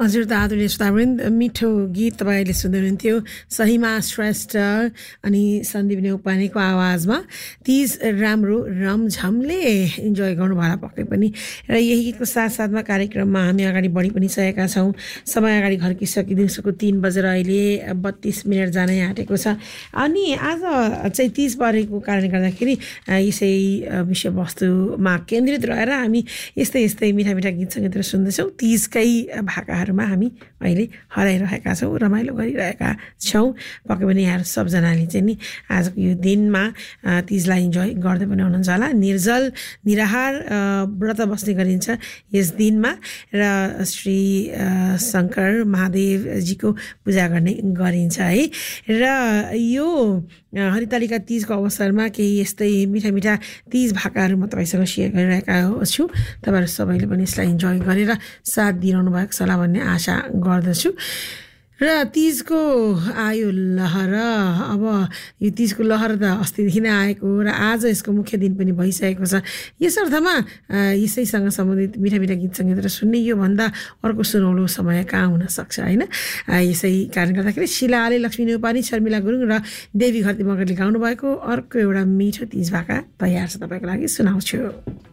हजुर त आदरणीय श्रोतावृन्द, मिठो गीत तपाईँले सुन्दै हुनुहुन्थ्यो सहिमा श्रेष्ठ अनि सन्दीप नेउपानेको आवाजमा। तीज राम्रो रमझमले इन्जोय गर्नु होला पक्कै पनि। र यही गीतको साथसाथमा कार्यक्रममा हामी अगाडि बढी पनि सकेका छौँ। समय अगाडि घर्किसकि दिउँसोको 3 बजेर अहिले 32 मिनट जानै आँटेको छ। अनि आज चाहिँ तीज परेको कारणले गर्दाखेरि यसै विषयवस्तुमा केन्द्रित रहेर हामी यस्तै मिठा मिठा गीत सङ्गीतहरू सुन्दैछौँ। तीजकै भाकाहरूमा हामी अहिले हराइरहेका छौँ, रमाइलो गरिरहेका छौँ। पक्कै पनि यहाँ सबजनाले चाहिँ नि आजको यो दिनमा तीजलाई इन्जोय गर्दै पनि हुनुहुन्छ होला। निर्जल निराहार व्रत बस्ने गरिन्छ यस दिनमा र श्री शङ्कर महादेवजीको पूजा गर्ने गरिन्छ है। र यो हरितालिका तीजको अवसरमा केही यस्तै मिठा मिठा तीज भाकाहरू म तपाईँसँग सेयर गरिरहेका छु। तपाईँहरू सबैले पनि यसलाई इन्जोय गरेर साथ दिइरहनु भएको छ होला भन्ने आशा गर्दछु। र तीजको आयो लहर। अब यो तीजको लहर त अस्तिदेखि नै आएको र आज यसको मुख्य दिन पनि भइसकेको छ। यस अर्थमा यसैसँग सम्बन्धित मिठा मिठा गीत सङ्गीतहरू सुन्ने योभन्दा अर्को सुनौलो समय कहाँ हुनसक्छ होइन। यसै कारणले गर्दाखेरि शिला आले, लक्ष्मी नेउपाने, शर्मिला गुरुङ र देवी घरती मगरले गाउनु भएको अर्को एउटा मिठो तीज भाका तयार छ तपाईँको लागि, सुनाउँछु।